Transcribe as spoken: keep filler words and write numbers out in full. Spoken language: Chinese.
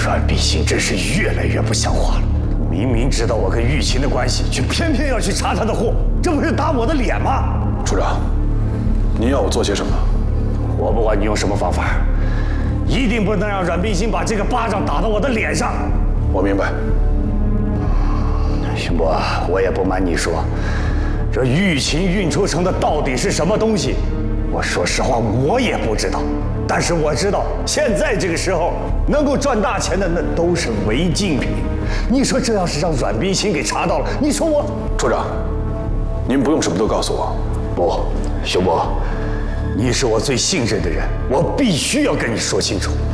阮必兴真是越来越不像话了。明明知道我跟玉琴的关系，却偏偏要去查她的货，这不是打我的脸吗？ 处长，您要我做些什么？ 我不管你用什么方法，一定不能让阮必兴把这个巴掌打到我的脸上。 我明白。 勋伯，我也不瞒你说，这玉琴运出城的到底是什么东西？我说实话，我也不知道。但是我知道，现在这个时候能够赚大钱的那都是违禁品。你说这要是让阮必兴给查到了，你说我…… 处长，您不用什么都告诉我。 不，兄伯，你是我最信任的人，我必须要跟你说清楚。